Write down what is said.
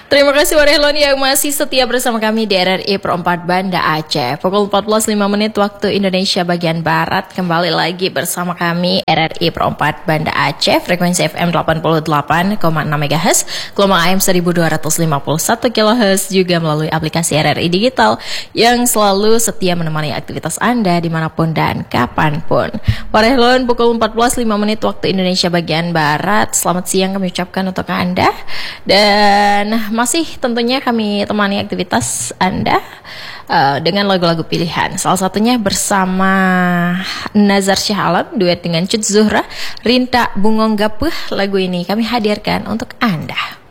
Terima kasih Warehlon yang masih setia bersama kami di RRI Perempat Banda Aceh. Pukul 14.05 waktu Indonesia bagian Barat. Kembali lagi bersama kami RRI Perempat Banda Aceh. Frekuensi FM 88,6 MHz, gelombang AM 1251 kHz, juga melalui aplikasi RRI Digital yang selalu setia menemani aktivitas Anda dimanapun dan kapanpun. Warehlon pukul 14.05 waktu Indonesia bagian Barat. Selamat siang kami ucapkan untuk Anda. Dan masih tentunya kami temani aktivitas Anda dengan lagu-lagu pilihan. Salah satunya bersama Nazar Shah Alam, duet dengan Cut Zuhra, Rinta Bungong Gapuh. Lagu ini kami hadirkan untuk Anda.